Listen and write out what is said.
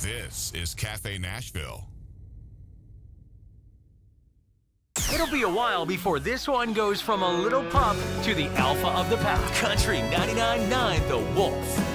This is Cafe Nashville. It'll be a while before this one goes from a little pup to the alpha of the pack. Country 99.9 The Wolf.